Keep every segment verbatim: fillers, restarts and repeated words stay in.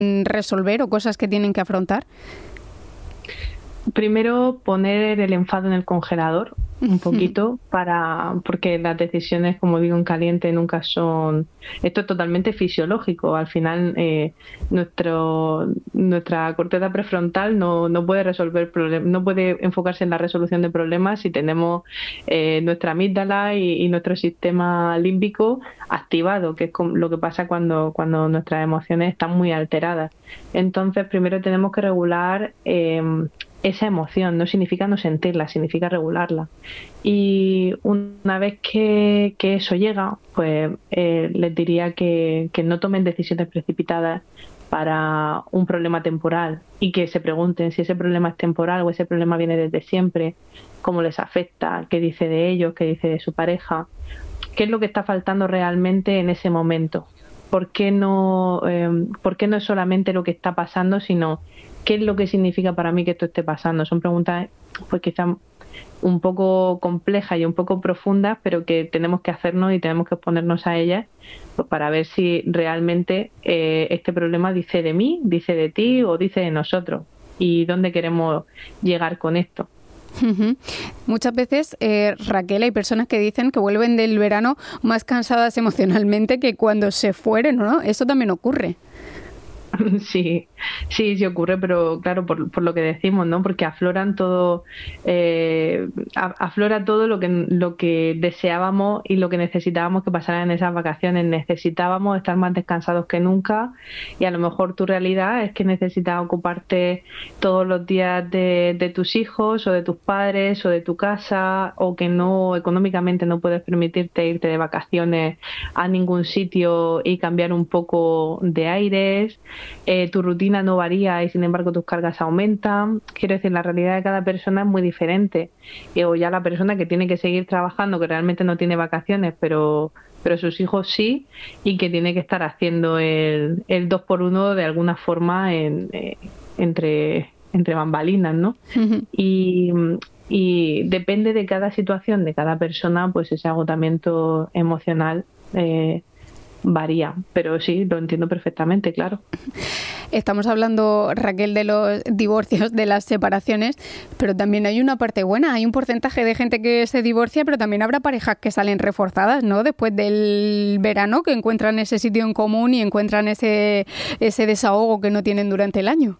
resolver o cosas que tienen que afrontar? Primero, poner el enfado en el congelador un poquito, para porque las decisiones, como digo, en caliente nunca son... Esto es totalmente fisiológico. Al final, eh, nuestro nuestra corteza prefrontal no, no puede resolver problemas, no puede enfocarse en la resolución de problemas si tenemos eh, nuestra amígdala y, y nuestro sistema límbico activado, que es lo que pasa cuando, cuando nuestras emociones están muy alteradas. Entonces, primero tenemos que regular... Eh, esa emoción. No significa no sentirla, significa regularla. Y una vez que, que eso llega, pues eh, les diría que, que no tomen decisiones precipitadas para un problema temporal y que se pregunten si ese problema es temporal o ese problema viene desde siempre, cómo les afecta, qué dice de ellos, qué dice de su pareja, qué es lo que está faltando realmente en ese momento. ¿Por qué no, eh, por qué no es solamente lo que está pasando, sino qué es lo que significa para mí que esto esté pasando? Son preguntas pues quizás un poco complejas y un poco profundas, pero que tenemos que hacernos y tenemos que exponernos a ellas, pues para ver si realmente eh, este problema dice de mí, dice de ti o dice de nosotros, y dónde queremos llegar con esto. Uh-huh. Muchas veces, eh, Raquel, hay personas que dicen que vuelven del verano más cansadas emocionalmente que cuando se fueron, ¿no? Eso también ocurre. Sí, sí, sí ocurre, pero claro, por, por lo que decimos, ¿no? Porque afloran todo, eh, aflora todo lo que, lo que deseábamos y lo que necesitábamos que pasara en esas vacaciones. Necesitábamos estar más descansados que nunca, y a lo mejor tu realidad es que necesitas ocuparte todos los días de, de tus hijos o de tus padres o de tu casa, o que no, económicamente no puedes permitirte irte de vacaciones a ningún sitio y cambiar un poco de aires. Eh, tu rutina no varía y sin embargo tus cargas aumentan. Quiero decir, la realidad de cada persona es muy diferente. Y, o ya la persona que tiene que seguir trabajando, que realmente no tiene vacaciones, pero pero sus hijos sí, y que tiene que estar haciendo el, el dos por uno de alguna forma en, eh, entre, entre bambalinas, ¿no? Uh-huh. Y, y depende de cada situación, de cada persona, pues ese agotamiento emocional eh, varía, pero sí, lo entiendo perfectamente, claro. Estamos hablando, Raquel, de los divorcios, de las separaciones, pero también hay una parte buena, hay un porcentaje de gente que se divorcia, pero también habrá parejas que salen reforzadas, ¿no? Después del verano, que encuentran ese sitio en común y encuentran ese, ese desahogo que no tienen durante el año.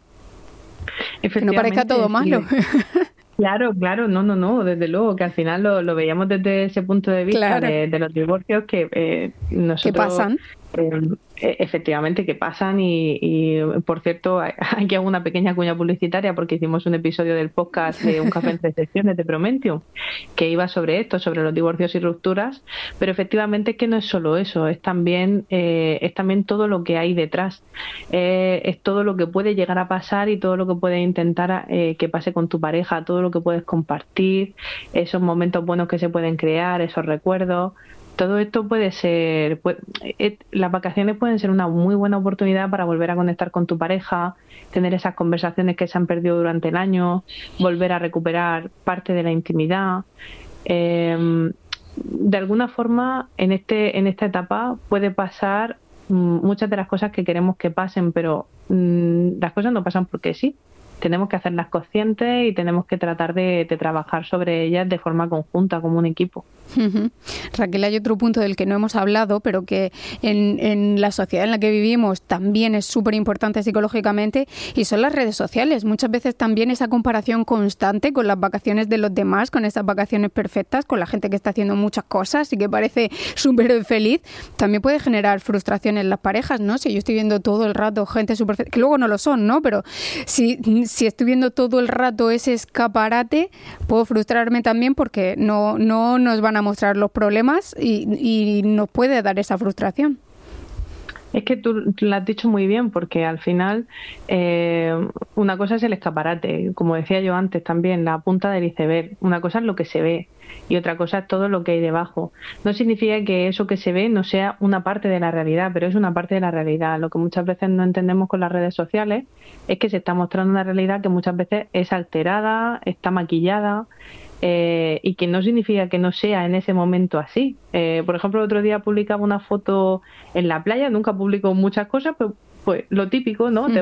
Que no parezca todo malo. Sí. Claro, claro, no, no, no, desde luego, que al final lo, lo veíamos desde ese punto de vista, claro, de, de los divorcios que eh, nosotros... ¿Qué pasan? Eh, efectivamente, que pasan y, y, por cierto, aquí hago una pequeña cuña publicitaria porque hicimos un episodio del podcast de Un café en tres secciones de Promentium que iba sobre esto, sobre los divorcios y rupturas, pero efectivamente es que no es solo eso, es también eh, es también todo lo que hay detrás, eh, es todo lo que puede llegar a pasar y todo lo que puedes intentar eh, que pase con tu pareja, todo lo que puedes compartir, esos momentos buenos que se pueden crear, esos recuerdos. Todo esto puede ser, puede, eh, las vacaciones pueden ser una muy buena oportunidad para volver a conectar con tu pareja, tener esas conversaciones que se han perdido durante el año, volver a recuperar parte de la intimidad. Eh, de alguna forma, en este, en esta etapa puede pasar mmm, muchas de las cosas que queremos que pasen, pero mmm, las cosas no pasan porque sí. Tenemos que hacerlas conscientes y tenemos que tratar de, de trabajar sobre ellas de forma conjunta, como un equipo. Uh-huh. Raquel, hay otro punto del que no hemos hablado, pero que en, en la sociedad en la que vivimos también es súper importante psicológicamente, y son las redes sociales. Muchas veces también esa comparación constante con las vacaciones de los demás, con esas vacaciones perfectas, con la gente que está haciendo muchas cosas y que parece súper feliz, también puede generar frustración en las parejas, ¿no? Si yo estoy viendo todo el rato gente súper feliz, que luego no lo son, ¿no? Pero si, si estoy viendo todo el rato ese escaparate, puedo frustrarme también porque no, no nos van a mostrar los problemas y, y nos puede dar esa frustración. Es que tú, tú lo has dicho muy bien, porque al final eh, una cosa es el escaparate, como decía yo antes también, la punta del iceberg. Una cosa es lo que se ve y otra cosa es todo lo que hay debajo. No significa que eso que se ve no sea una parte de la realidad, pero es una parte de la realidad. Lo que muchas veces no entendemos con las redes sociales es que se está mostrando una realidad que muchas veces es alterada, está maquillada. Eh, y que no significa que no sea en ese momento así. Eh, por ejemplo, el otro día publicaba una foto en la playa, nunca publico muchas cosas, pero pues lo típico, ¿no? Mm. Te